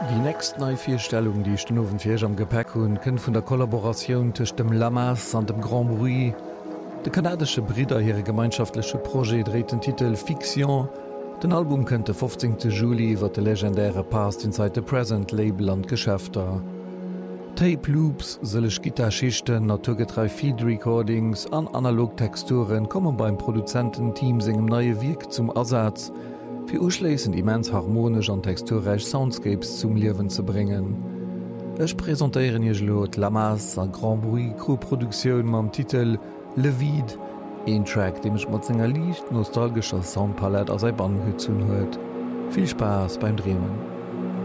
Die nächst neii Vierstellung, die ich den nowen Vierg am Gepäck hun, kën vun der Kollaboration tech dem Lamas an dem Grand Bruit. De kanadische Brider hire gemeinschaftliche Projekt dreht den Titel Fiction. Den Album kënnt de 15. Juli wat de legendäre Past Inside the Present Label an Geschäfter. Tape Loops, sëlech Gitarrschichten, naturgetrei Feed Recordings an Analogtexturen kommen beim Produzententeam segem neue Wirk zum Ersatz, fir uschlesend immens harmonisch an texturreich Soundscapes zum Liewen zu bringen. Ech präsentéieren je Lot Lamas an Grand Bruit Crewproduktionioun mam Titel Le Vide, een Track, dem ich mat senger liicht nostalgischer Soundpalette aus ei Bandhüt zun huet. Viel Spaß beim Drehmen.